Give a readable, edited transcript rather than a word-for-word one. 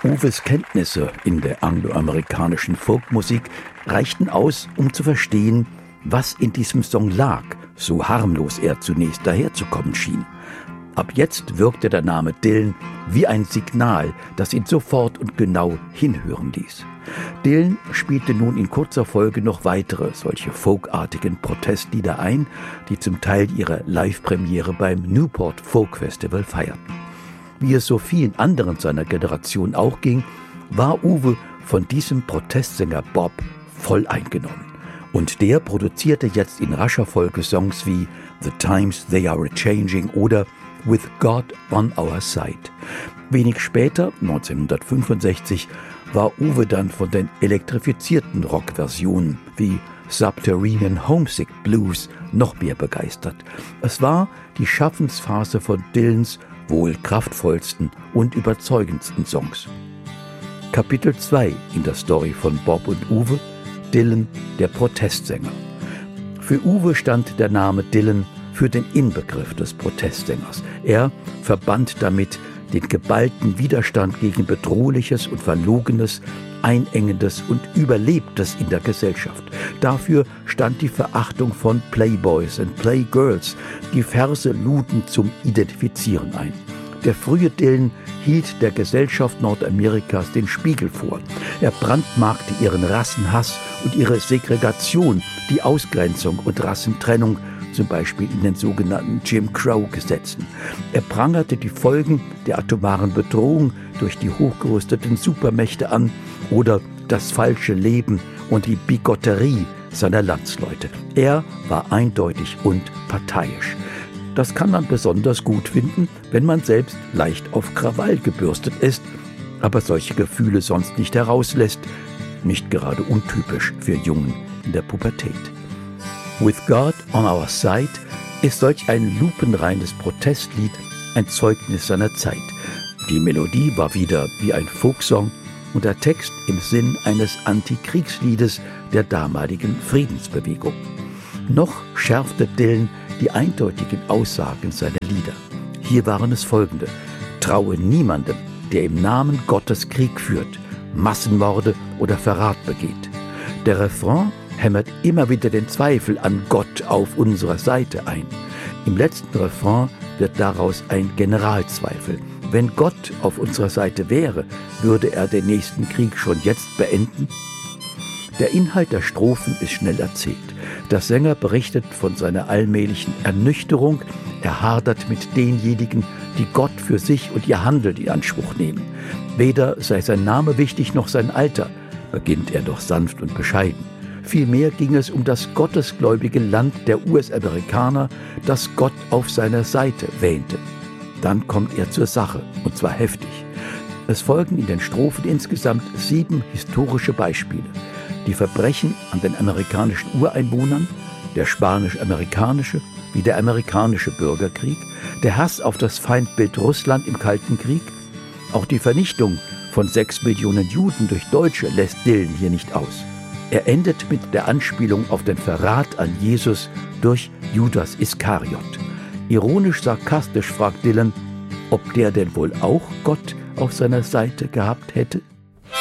Uwes Kenntnisse in der angloamerikanischen Folkmusik reichten aus, um zu verstehen, was in diesem Song lag, so harmlos er zunächst daherzukommen schien. Ab jetzt wirkte der Name Dylan wie ein Signal, das ihn sofort und genau hinhören ließ. Dylan spielte nun in kurzer Folge noch weitere solche folkartigen Protestlieder ein, die zum Teil ihre Live-Premiere beim Newport Folk Festival feierten. Wie es so vielen anderen seiner Generation auch ging, war Uwe von diesem Protestsänger Bob voll eingenommen. Und der produzierte jetzt in rascher Folge Songs wie The Times They Are A-Changing oder With God on Our Side. Wenig später, 1965, war Uwe dann von den elektrifizierten Rockversionen wie Subterranean Homesick Blues noch mehr begeistert. Es war die Schaffensphase von Dylans wohl kraftvollsten und überzeugendsten Songs. Kapitel 2 in der Story von Bob und Uwe: Dylan, der Protestsänger. Für Uwe stand der Name Dylan für den Inbegriff des Protestsängers. Er verband damit den geballten Widerstand gegen Bedrohliches und Verlogenes, Einengendes und Überlebtes in der Gesellschaft. Dafür stand die Verachtung von Playboys und Playgirls. Die Verse luden zum Identifizieren ein. Der frühe Dylan hielt der Gesellschaft Nordamerikas den Spiegel vor. Er brandmarkte ihren Rassenhass und ihre Segregation, die Ausgrenzung und Rassentrennung, zum Beispiel in den sogenannten Jim Crow-Gesetzen. Er prangerte die Folgen der atomaren Bedrohung durch die hochgerüsteten Supermächte an oder das falsche Leben und die Bigotterie seiner Landsleute. Er war eindeutig und parteiisch. Das kann man besonders gut finden, wenn man selbst leicht auf Krawall gebürstet ist, aber solche Gefühle sonst nicht herauslässt, nicht gerade untypisch für Jungen in der Pubertät. With God on Our Side ist solch ein lupenreines Protestlied ein Zeugnis seiner Zeit. Die Melodie war wieder wie ein Folksong und der Text im Sinn eines Antikriegsliedes der damaligen Friedensbewegung. Noch schärfte Dylan die eindeutigen Aussagen seiner Lieder. Hier waren es folgende: Traue niemandem, der im Namen Gottes Krieg führt, Massenmorde oder Verrat begeht. Der Refrain hämmert immer wieder den Zweifel an Gott auf unserer Seite ein. Im letzten Refrain wird daraus ein Generalzweifel. Wenn Gott auf unserer Seite wäre, würde er den nächsten Krieg schon jetzt beenden? Der Inhalt der Strophen ist schnell erzählt. Der Sänger berichtet von seiner allmählichen Ernüchterung. Er hadert mit denjenigen, die Gott für sich und ihr Handeln in Anspruch nehmen. Weder sei sein Name wichtig noch sein Alter, beginnt er doch sanft und bescheiden. Vielmehr ging es um das gottesgläubige Land der US-Amerikaner, das Gott auf seiner Seite wähnte. Dann kommt er zur Sache, und zwar heftig. Es folgen in den Strophen insgesamt 7 historische Beispiele. Die Verbrechen an den amerikanischen Ureinwohnern, der spanisch-amerikanische wie der amerikanische Bürgerkrieg, der Hass auf das Feindbild Russland im Kalten Krieg, auch die Vernichtung von 6 Millionen Juden durch Deutsche lässt Dylan hier nicht aus. Er endet mit der Anspielung auf den Verrat an Jesus durch Judas Iskariot. Ironisch-sarkastisch fragt Dylan, ob der denn wohl auch Gott auf seiner Seite gehabt hätte?